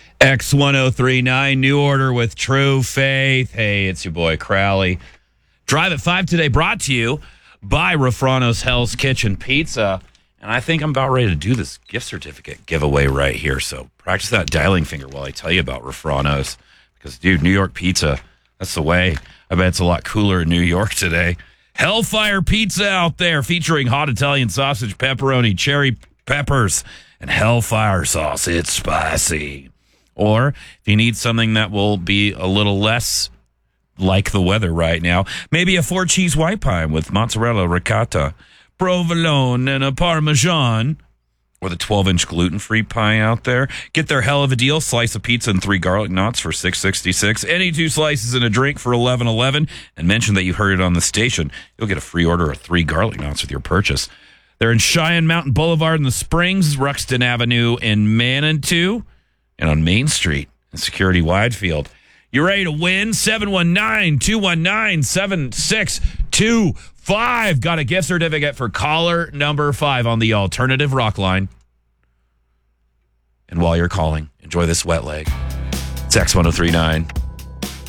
X1039, New Order with True Faith. Hey, it's your boy Crowley. Drive at 5 today, brought to you by Rafrano's Hell's Kitchen Pizza. And I think I'm about ready to do this gift certificate giveaway right here. So practice that dialing finger while I tell you about Rafrano's. Because, dude, New York pizza, that's the way. I bet it's a lot cooler in New York today. Hellfire Pizza out there featuring hot Italian sausage, pepperoni, cherry peppers, and Hellfire sauce. It's spicy. Or if you need something that will be a little less like the weather right now, maybe a 4-cheese white pie with mozzarella, ricotta, provolone, and a parmesan. Or the 12-inch gluten-free pie out there. Get their hell of a deal. Slice of pizza and 3 garlic knots for $6.66. Any 2 slices and a drink for $11.11. And mention that you heard it on the station. You'll get a free order of 3 garlic knots with your purchase. They're in Cheyenne Mountain Boulevard in the Springs, Ruxton Avenue in Manitou, and on Main Street in Security Widefield. You ready to win? 719-219-7625. Got a gift certificate for caller number 5 on the alternative rock line. And while you're calling, enjoy this wet leg. It's X1039.